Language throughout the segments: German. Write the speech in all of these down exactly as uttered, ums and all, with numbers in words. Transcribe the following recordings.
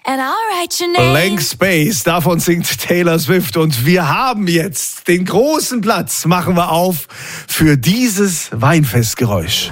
and I'll write your name. Blank Space, davon singt Taylor Swift. Und wir haben jetzt den großen Platz, machen wir auf, für dieses Weinfestgeräusch.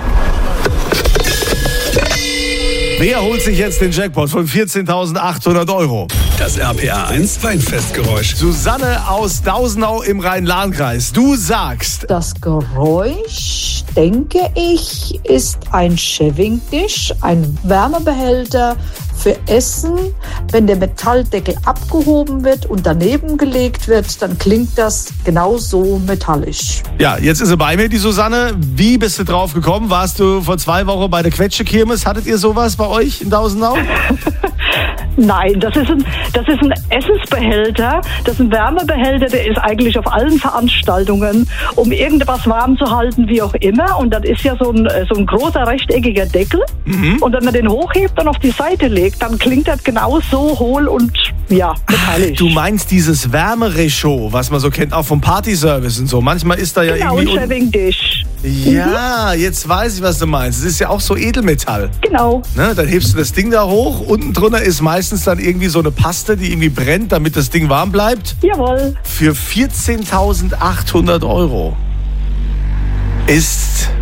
Wer holt sich jetzt den Jackpot von vierzehntausendachthundert Euro? Das R P R eins Weinfestgeräusch. Susanne aus Dausenau im Rhein-Lahn-Kreis. Du sagst... Das Geräusch, denke ich, ist ein Shaving-Dish, ein Wärmebehälter für Essen. Wenn der Metalldeckel abgehoben wird und daneben gelegt wird, dann klingt das genauso metallisch. Ja, jetzt ist sie bei mir, die Susanne. Wie bist du drauf gekommen? Warst du vor zwei Wochen bei der Quetsche-Kirmes? Hattet ihr sowas bei euch in Dausenau? Nein, das ist, ein, das ist ein Essensbehälter, das ist ein Wärmebehälter, der ist eigentlich auf allen Veranstaltungen, um irgendwas warm zu halten, wie auch immer. Und das ist ja so ein, so ein großer rechteckiger Deckel. Mhm. Und wenn man den hochhebt und auf die Seite legt, dann klingt das genauso hohl und ja, metallisch. Ach, du meinst dieses Wärmerechaud, was man so kennt, auch vom Partyservice und so. Manchmal ist da ja genau, irgendwie... Genau, ein Shaving-Dish. Ja, mhm. Jetzt weiß ich, was du meinst. Es ist ja auch so Edelmetall. Genau. Ne, dann hebst du das Ding da hoch. Unten drunter ist meistens dann irgendwie so eine Paste, die irgendwie brennt, damit das Ding warm bleibt. Jawohl. Für vierzehntausendachthundert Euro ist...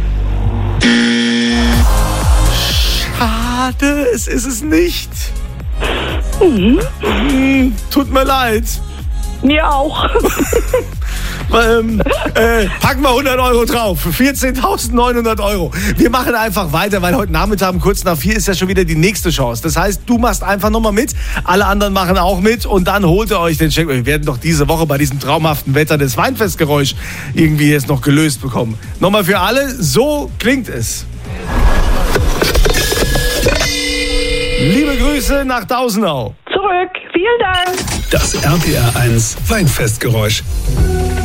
Schade, es ist es nicht. Mhm. Mm, tut mir leid. Mir auch. ähm, äh, packen wir hundert Euro drauf. Für vierzehntausendneunhundert Euro. Wir machen einfach weiter, weil heute Nachmittag um kurz nach vier ist ja schon wieder die nächste Chance. Das heißt, du machst einfach nochmal mit, alle anderen machen auch mit und dann holt ihr euch den Check. Wir werden doch diese Woche bei diesem traumhaften Wetter das Weinfestgeräusch irgendwie jetzt noch gelöst bekommen. Nochmal für alle, so klingt es. Liebe Grüße nach Dausenau. Zurück, vielen Dank. Das R P R eins Weinfestgeräusch.